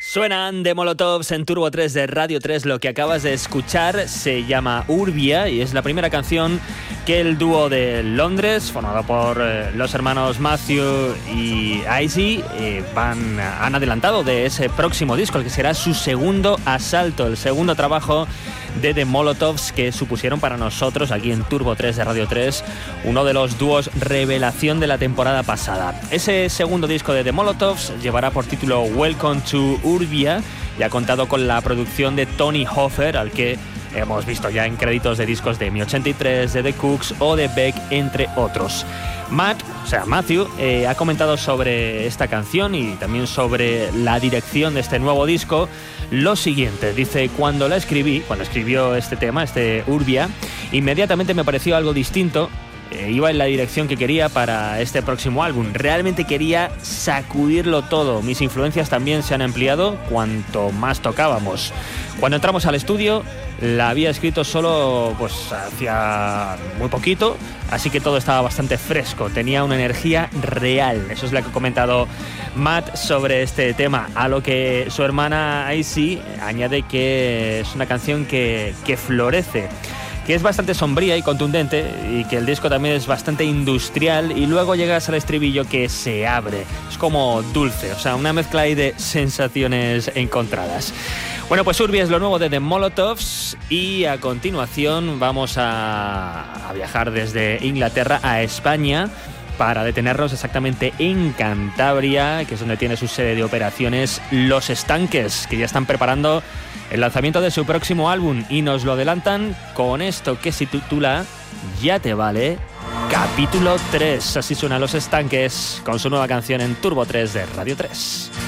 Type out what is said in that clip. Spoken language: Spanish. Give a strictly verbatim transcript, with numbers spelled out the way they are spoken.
Suenan de Molotovs en Turbo tres de Radio tres. Lo que acabas de escuchar se llama Urbia y es la primera canción que el dúo de Londres, formado por eh, los hermanos Matthew y Izzy, eh, van, han adelantado de ese próximo disco, el que será su segundo asalto, el segundo trabajo de The Molotovs, que supusieron para nosotros aquí en Turbo tres de Radio tres uno de los dúos revelación de la temporada pasada. Ese segundo disco de The Molotovs llevará por título Welcome to Urbia y ha contado con la producción de Tony Hoffer, al que hemos visto ya en créditos de discos de M ochenta y tres, de The Cooks o de Beck, entre otros. Matt, o sea, Matthew, eh, ha comentado sobre esta canción y también sobre la dirección de este nuevo disco lo siguiente. Dice: cuando la escribí, cuando escribió este tema, este Urbia, inmediatamente me pareció algo distinto. Eh, iba en la dirección que quería para este próximo álbum. Realmente quería sacudirlo todo. Mis influencias también se han ampliado cuanto más tocábamos. Cuando entramos al estudio, la había escrito solo pues hacía muy poquito, así que todo estaba bastante fresco, tenía una energía real. Eso es lo que ha comentado Matt sobre este tema, a lo que su hermana Izzy añade que es una canción que, que florece, que es bastante sombría y contundente y que el disco también es bastante industrial, y luego llegas al estribillo que se abre, es como dulce, o sea, una mezcla ahí de sensaciones encontradas. Bueno, pues Urbia es lo nuevo de The Molotovs y a continuación vamos a, a viajar desde Inglaterra a España para detenernos exactamente en Cantabria, que es donde tiene su sede de operaciones Los Estanques, que ya están preparando el lanzamiento de su próximo álbum y nos lo adelantan con esto que se titula Ya te vale, capítulo tres. Así suenan Los Estanques con su nueva canción en Turbo tres de Radio tres.